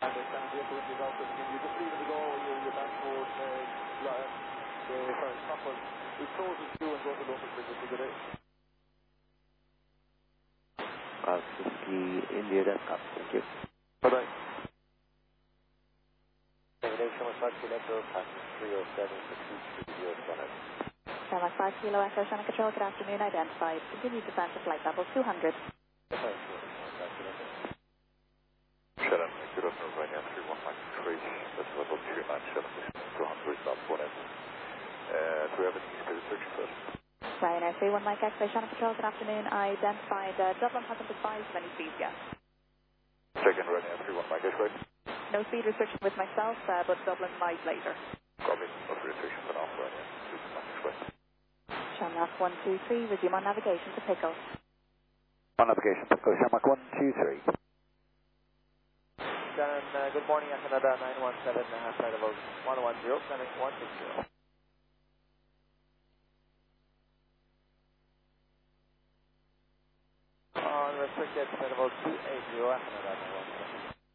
understand vehicle is out. Can you just leave it to go? You're back towards sorry, Stockwell. We close it through and go to local bridges for the day. Whiskey India, that's up. Thank you. Bye-bye. Termination was 5 Kilo Echo, passing 307 for 230 Canada. 5 Kilo Echo, Shannon Control, good afternoon, identified. Continue descent to flight level 200. Shannon, good afternoon, Ryanair 319 that's level 297, 200 stop 1 end. Do we have any scheduled search first? Ryanair 31 Mike X-ray, Shannon Control, good afternoon, identified. Dublin hasn't advised of any speed yet. Second, Ryanair 31 Mike X-ray. No speed restriction with myself, but Dublin might later. Copy, no restriction for now, Ryanair 31 Mike X-ray. Shamrock 123, resume on navigation to Pickle. On navigation, Pickle, Shamrock 123. Shannon, good morning, Canada 917, flight about 110, Shannon 160. Restricted, flight about 280, Canada 917.